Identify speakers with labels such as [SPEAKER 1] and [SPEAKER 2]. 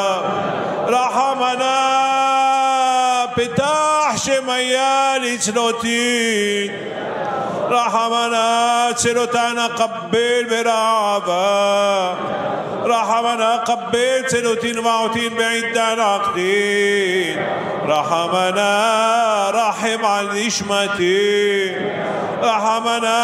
[SPEAKER 1] رحمنا بتاح شميالي تلوتين رحمنا تلوتانا قبل برعبا رحمنا قبل تلوتين وعوتين بعيد نقدين رحمنا رحم على نشمتين رحمنا